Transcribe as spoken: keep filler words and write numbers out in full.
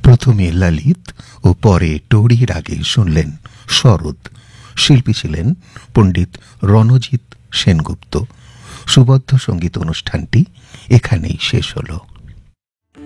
প্রথমে ললিত ও পরে টৌড়ি রাগে শুনলেন সরোদ। শিল্পী ছিলেন পণ্ডিত রণজিৎ সেনগুপ্ত। সুবদ্ধ সঙ্গীত অনুষ্ঠানটি এখানেই শেষ হল।